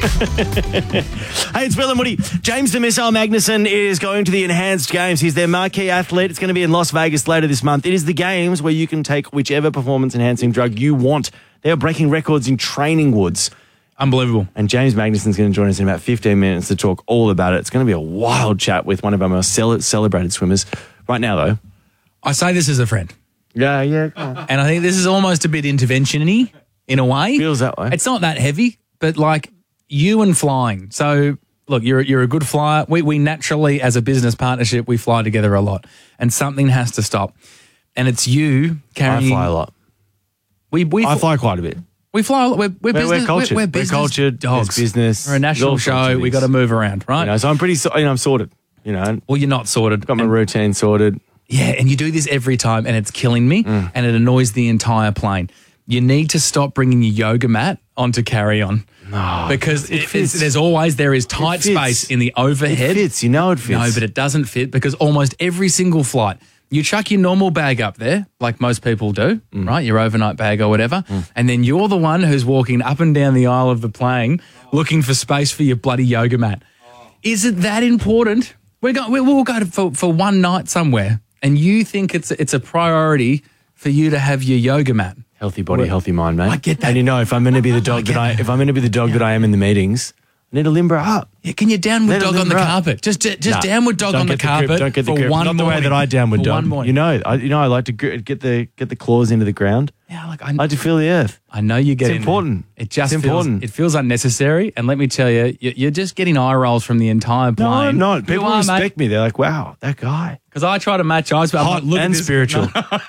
Hey, it's Will and Woody. James the Missile Magnuson is going to the Enhanced Games. He's their marquee athlete. It's going to be in Las Vegas later this month. It is the games where you can take whichever performance-enhancing drug you want. They are breaking records in training woods. Unbelievable. And James Magnuson's going to join us in about 15 minutes to talk all about it. It's going to be a wild chat with one of our most celebrated swimmers. Right now, though. I say this as a friend. Yeah. And I think this is almost a bit intervention-y in a way. Feels that way. It's not that heavy, but like you and flying. So, look, you're a good flyer. We naturally, as a business partnership, we fly together a lot. And something has to stop. And it's you carrying... I fly a lot. I fly quite a bit. We fly a lot. We're business. We're cultured. We're business cultured. dogs. It's business. We're a national show. We got to move around, right? You know, so I'm pretty... I'm sorted. You know. Well, you're not sorted. Got my routine sorted. Yeah, and you do this every time, and it's killing me, and it annoys the entire plane. You need to stop bringing your yoga mat onto carry-on. No, because there is tight space in the overhead. It fits, you know it fits. No, but it doesn't fit because almost every single flight, you chuck your normal bag up there, like most people do, right? Your overnight bag or whatever, and then you're the one who's walking up and down the aisle of the plane looking for space for your bloody yoga mat. Is it that important? We'll go for one night somewhere, and you think it's a priority for you to have your yoga mat. Healthy body, healthy mind, mate. I get that. And you know, if I'm going to be the dog that I am in the meetings, I need to limber up. Yeah, can you downward dog on the carpet? Just downward dog on the carpet. Don't get the for grip. one Not the morning. way that I downward dog. One morning. You know, I like to get the claws into the ground. Yeah, like I like to feel the earth. I know you get It's important. It just it's important. It feels unnecessary. And let me tell you, you're just getting eye rolls from the entire plane. No, I'm not. People You are, respect me. They're like, wow, that guy. Because I try to match eyes, but I'm Hot like, look and at this. spiritual.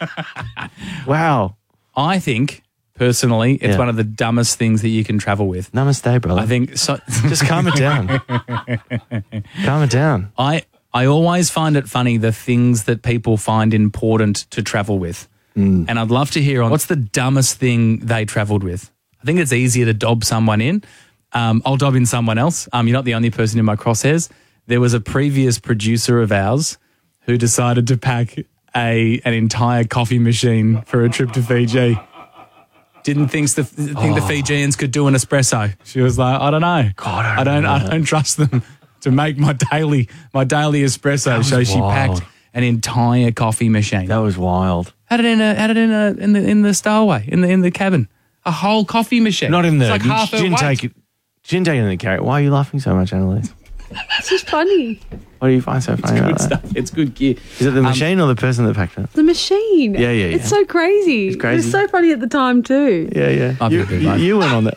Wow. I think, personally, it's Yeah. one of the dumbest things that you can travel with. Namaste, brother. I think so. Just calm it down. Calm it down. I always find it funny the things that people find important to travel with. And I'd love to hear what's the dumbest thing they travelled with. I think it's easier to dob someone in. I'll dob in someone else. You're not the only person in my crosshairs. There was a previous producer of ours who decided to pack an entire coffee machine for a trip to Fiji. Didn't think the Fijians could do an espresso. She was like, I don't know. God, I don't trust them to make my daily espresso. So she packed an entire coffee machine. That was wild. Had it in the stowaway in the cabin. A whole coffee machine. Not in the. It's like half She didn't her weight. take it. She didn't take it in the carrot. Why are you laughing so much, Annalise? It's just funny. What do you find so funny Good about that? stuff. It's good gear. Is it the machine or the person that packed it? The machine. Yeah. It's so crazy. It's crazy. It was so funny at the time too. Yeah. I'll be a bit You, like- you went on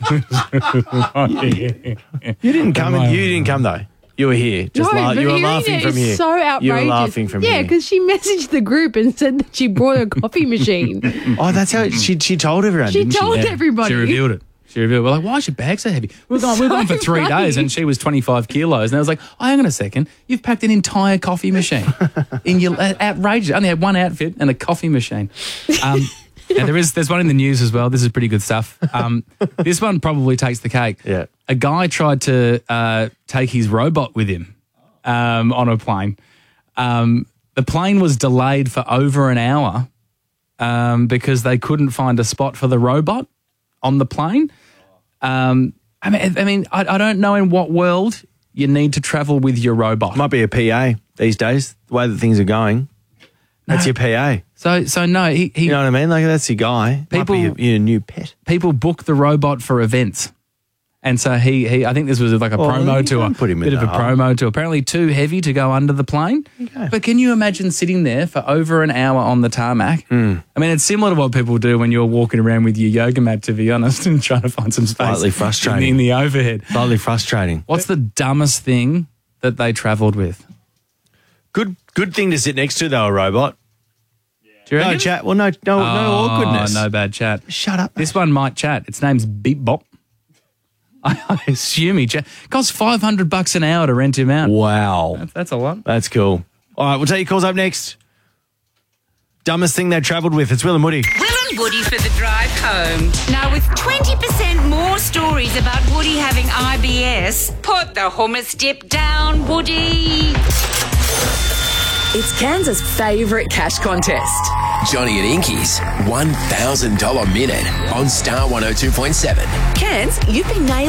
that. You didn't come. You didn't come though. You were here. Just but you were hearing laughing it from is here. so outrageous. You were laughing from here. Yeah, because she messaged the group and said that she brought a coffee machine. Oh, that's how she told everyone. She didn't told she? everybody. She revealed it. We're like, why is your bag so heavy? We're gone for 3 days, and she was 25 kilos. And I was like, oh, hang on a second. You've packed an entire coffee machine in your outrageous. I only had one outfit and a coffee machine. And there's one in the news as well. This is pretty good stuff. This one probably takes the cake. Yeah. A guy tried to take his robot with him on a plane. The plane was delayed for over an hour because they couldn't find a spot for the robot on the plane. I mean, I don't know in what world you need to travel with your robot. Might be a PA these days. The way that things are going, that's your PA. So no, he You know what I mean? Like that's your guy. People- Might be your new pet. people book the robot for events. And so he I think this was like a promo you to a can put him in bit of a the hole. promo to apparently too heavy to go under the plane. Okay. But can you imagine sitting there for over an hour on the tarmac? Hmm. I mean, it's similar to what people do when you're walking around with your yoga mat, to be honest, and trying to find some space. Slightly frustrating. in the overhead. Slightly frustrating. What's the dumbest thing that they travelled with? Good thing to sit next to though, a robot. Do you No reckon? chat. Well, no awkwardness. No bad chat. Shut up. This one might chat. Its name's Beep Bop. I assume he chat. Costs $500 an hour to rent him out. Wow. That's a lot. That's cool. All right, we'll take your calls up next. Dumbest thing they travelled with. It's Will and Woody. Will and Woody for the drive home. Now, with 20% more stories about Woody having IBS, put the hummus dip down, Woody. It's Kansas' favourite cash contest. Johnny and Inky's $1,000 minute on Star 102.7. Kans, you've been nailed